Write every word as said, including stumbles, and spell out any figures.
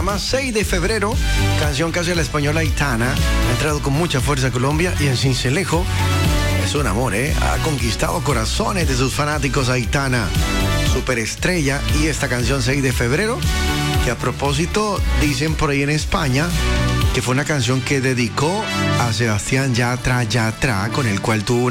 llama seis de febrero, canción que hace la española Aitana. Ha entrado con mucha fuerza a Colombia y en Sincelejo es un amor, ¿eh? Ha conquistado corazones de sus fanáticos. Aitana, superestrella, y esta canción seis de febrero, que a propósito dicen por ahí en España que fue una canción que dedicó a Sebastián Yatra Yatra, con el cual tuvo